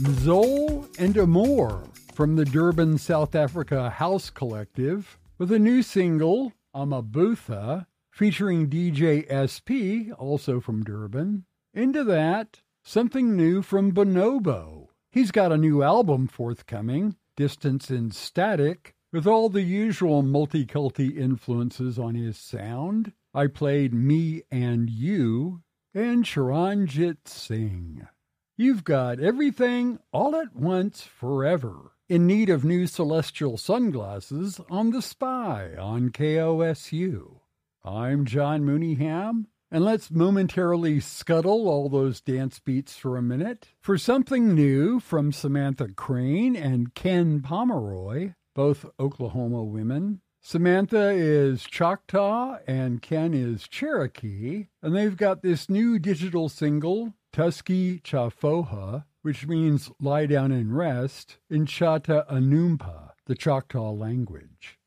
Mzol and Amor from the Durban, South Africa House Collective with a new single, Amabutha, featuring DJ SP, also from Durban. Into that, something new from Bonobo. He's got a new album forthcoming, Distance and Static, with all the usual multi-culti influences on his sound. I played Me and You and Charanjit Singh. You've got everything all at once forever. In need of new celestial sunglasses on The Spy on KOSU. I'm John Mooneyham, and let's momentarily scuttle all those dance beats for a minute for something new from Samantha Crane and Ken Pomeroy, both Oklahoma women. Samantha is Choctaw and Ken is Cherokee, and they've got this new digital single, Tusky Chafoha, which means lie down and rest, in Chata Anumpa, the Choctaw language.